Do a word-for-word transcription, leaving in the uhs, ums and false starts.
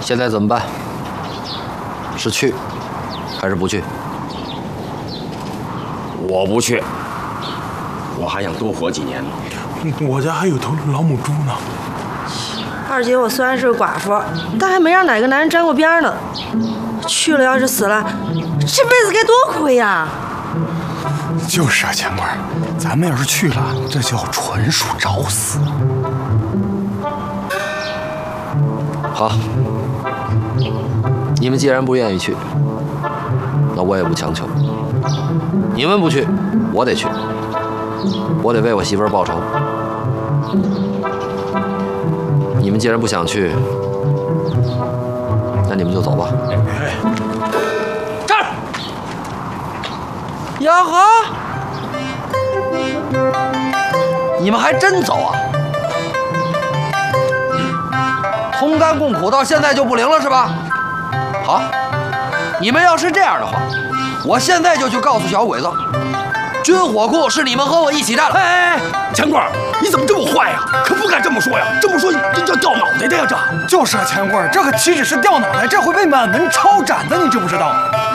现在怎么办？是去还是不去？ 我不去，我还想多活几年呢。 我家还有头老母猪呢。 二姐，我虽然是个寡妇，但还没让哪个男人沾过边呢。去了要是死了，这辈子该多亏呀！ 就是啊，钱官，咱们要是去了，这叫纯属找死。 好，你们既然不愿意去，那我也不强求。你们不去，我得去，我得为我媳妇儿报仇。你们既然不想去，那你们就走吧。 哎， 这儿，呀呵，你们还真走啊？同甘共苦到现在就不灵了是吧？好，你们要是这样的话，我现在就去告诉小鬼子，军火库是你们和我一起占了。 哎哎哎，钱官，你怎么这么坏呀？可不敢这么说呀！这么说这叫掉脑袋的呀！这就是啊，钱官，这可岂止是掉脑袋，这会被满门抄斩的，你知不知道？